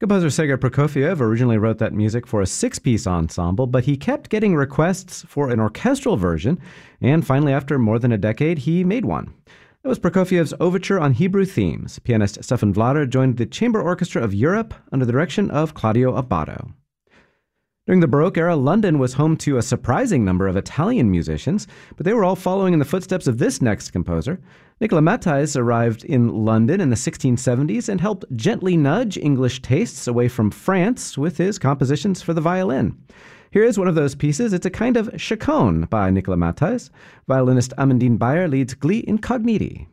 Composer Sergei Prokofiev originally wrote that music for a six-piece ensemble, but he kept getting requests for an orchestral version, and finally, after more than a decade, he made one. That was Prokofiev's Overture on Hebrew Themes. Pianist Stefan Vladar joined the Chamber Orchestra of Europe under the direction of Claudio Abbado. During the Baroque era, London was home to a surprising number of Italian musicians, but they were all following in the footsteps of this next composer. Nicola Matthies arrived in London in the 1670s and helped gently nudge English tastes away from France with his compositions for the violin. Here is one of those pieces. It's a kind of chaconne by Nicola Matthies. Violinist Amandine Bayer leads Gli Incogniti.